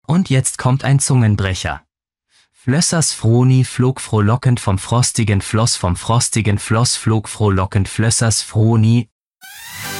Und jetzt kommt ein Zungenbrecher. Flössers Froni flog frohlockend vom frostigen Floss flog frohlockend Flössers Froni,